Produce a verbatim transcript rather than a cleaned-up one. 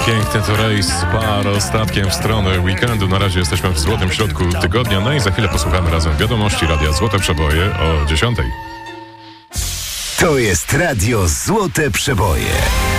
Piękny to rejs parostatkiem w stronę weekendu. Na razie jesteśmy w złotym środku tygodnia, no i za chwilę posłuchamy razem wiadomości Radia Złote Przeboje o dziesiątej. To jest Radio Złote Przeboje.